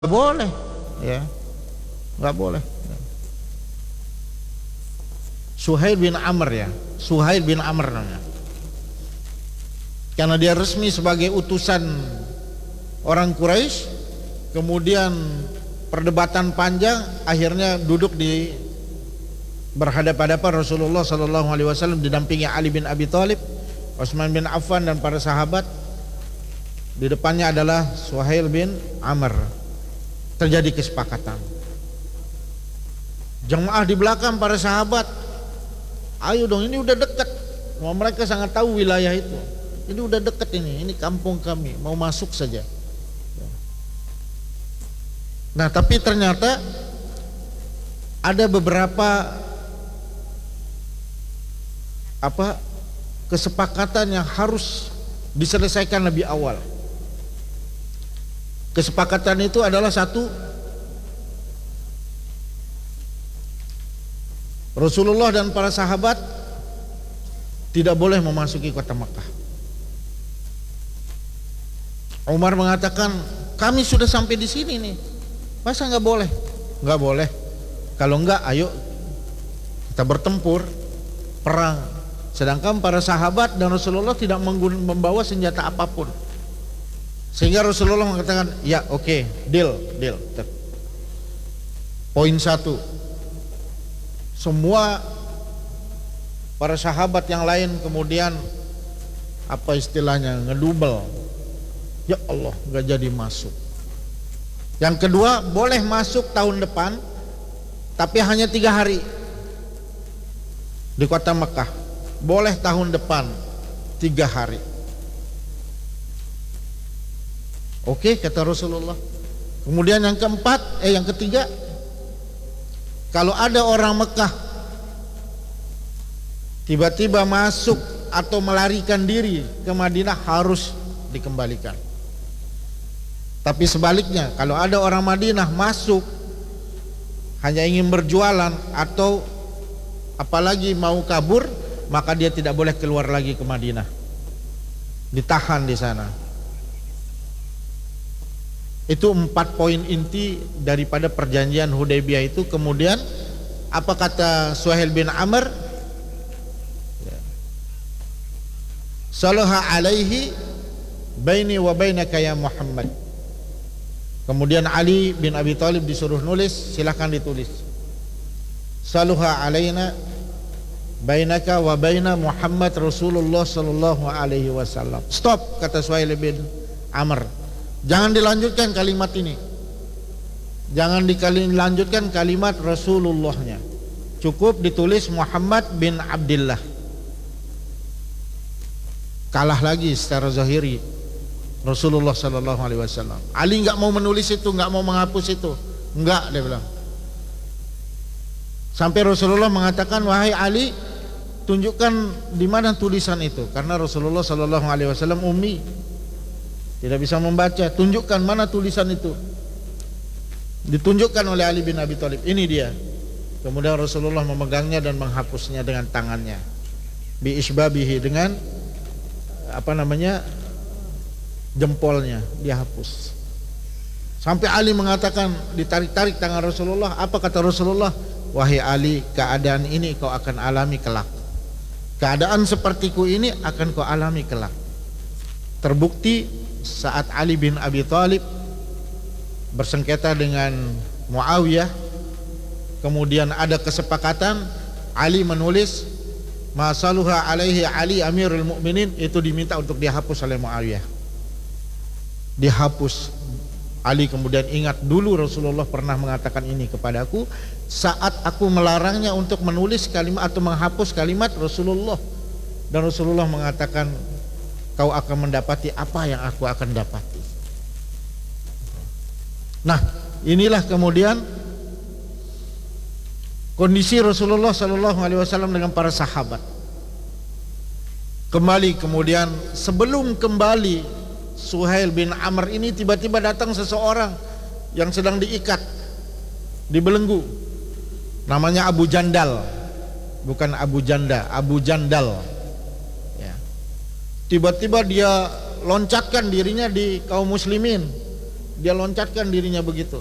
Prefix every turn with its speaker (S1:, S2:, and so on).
S1: boleh, ya, nggak boleh. Suhail bin Amr, ya, Suhail bin Amr namanya, karena dia resmi sebagai utusan orang Quraisy. Kemudian perdebatan panjang, akhirnya duduk di berhadapan-hadapan Rasulullah SAW didampingi Ali bin Abi Thalib, Utsman bin Affan dan para sahabat. Di depannya adalah Suhail bin Amr. Terjadi kesepakatan. Jemaah di belakang para sahabat, ayo dong, ini udah dekat. Mereka sangat tahu wilayah itu. Ini udah dekat, ini kampung kami, mau masuk saja. Nah, tapi ternyata ada beberapa kesepakatan yang harus diselesaikan lebih awal. Kesepakatan itu adalah satu, Rasulullah dan para sahabat tidak boleh memasuki kota Makkah. Umar mengatakan, kami sudah sampai di sini nih, masa nggak boleh? Nggak boleh. Kalau nggak, ayo kita bertempur, perang. Sedangkan para sahabat dan Rasulullah tidak membawa senjata apapun. Sehingga Rasulullah mengatakan, ya oke, deal. Poin 1, semua para sahabat yang lain kemudian ngedubel. Ya Allah, gak jadi masuk. Yang kedua, boleh masuk tahun depan, tapi hanya 3 hari di kota Mekah. Boleh tahun depan 3 hari. Oke, kata Rasulullah. Kemudian yang ketiga, kalau ada orang Mekah tiba-tiba masuk atau melarikan diri ke Madinah, harus dikembalikan. Tapi sebaliknya, kalau ada orang Madinah masuk hanya ingin berjualan atau apalagi mau kabur, maka dia tidak boleh keluar lagi ke Madinah, ditahan di sana. Itu 4 poin inti daripada perjanjian Hudaybiyah itu. Kemudian apa kata Suhail bin Amr? Salaha alaihi baini wa bainaka ya Muhammad. Kemudian Ali bin Abi Thalib disuruh nulis, silahkan ditulis. Salaha alaina bainaka wa baina Muhammad Rasulullah sallallahu alaihi wasallam. Stop, kata Suhail bin Amr. Jangan dilanjutkan kalimat ini. Jangan dilanjutkan kalimat Rasulullahnya. Cukup ditulis Muhammad bin Abdullah. Kalah lagi secara zahiri Rasulullah sallallahu alaihi wasallam. Ali enggak mau menulis itu, enggak mau menghapus itu. Enggak, dia bilang. Sampai Rasulullah mengatakan, wahai Ali, tunjukkan di mana tulisan itu, karena Rasulullah sallallahu alaihi wasallam ummi, tidak bisa membaca. Tunjukkan mana tulisan itu. Ditunjukkan oleh Ali bin Abi Thalib, ini dia. Kemudian Rasulullah memegangnya dan menghapusnya dengan tangannya, bi isbabihi, dengan jempolnya dia hapus. Sampai Ali mengatakan, ditarik-tarik tangan Rasulullah. Apa kata Rasulullah? Wahai Ali, keadaan ini kau akan alami kelak. Keadaan sepertiku ini akan kau alami kelak. Terbukti saat Ali bin Abi Thalib bersengketa dengan Muawiyah, kemudian ada kesepakatan, Ali menulis masaluha alaihi Ali amirul mu'minin, itu diminta untuk dihapus oleh Muawiyah. Dihapus. Ali kemudian ingat, dulu Rasulullah pernah mengatakan ini kepadaku saat aku melarangnya untuk menulis kalimat atau menghapus kalimat Rasulullah, dan Rasulullah mengatakan, kau akan mendapati apa yang aku akan dapati. Nah, inilah kemudian kondisi Rasulullah SAW dengan para sahabat. Kembali kemudian, sebelum kembali Suhail bin Amr ini, tiba-tiba datang seseorang yang sedang diikat, dibelenggu. Namanya Abu Jandal, bukan Abu Janda, Abu Jandal. Tiba-tiba dia loncatkan dirinya di kaum muslimin, Dia loncatkan dirinya begitu.